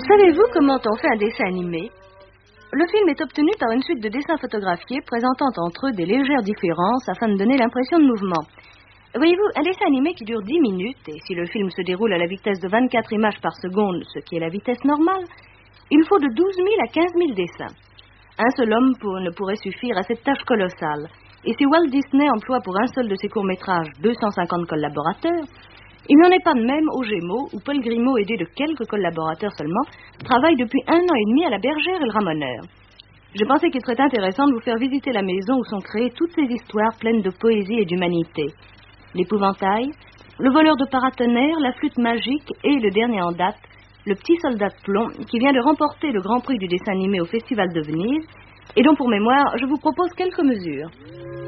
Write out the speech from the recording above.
Savez-vous comment on fait un dessin animé? Le film est obtenu par une suite de dessins photographiés présentant entre eux des légères différences afin de donner l'impression de mouvement. Voyez-vous, un dessin animé qui dure 10 minutes, et si le film se déroule à la vitesse de 24 images par seconde, ce qui est la vitesse normale, il faut de 12 000 à 15 000 dessins. Un seul homme ne pourrait suffire à cette tâche colossale. Et si Walt Disney emploie pour un seul de ses courts-métrages 250 collaborateurs, il n'en est pas de même aux Gémeaux, où Paul Grimaud, aidé de quelques collaborateurs seulement, travaille depuis 1 an et demi à La Bergère et le Ramoneur. Je pensais qu'il serait intéressant de vous faire visiter la maison où sont créées toutes ces histoires pleines de poésie et d'humanité. L'épouvantail, le voleur de paratonnerre, la flûte magique et le dernier en date, le petit soldat de plomb, qui vient de remporter le grand prix du dessin animé au Festival de Venise, et dont pour mémoire, je vous propose quelques mesures.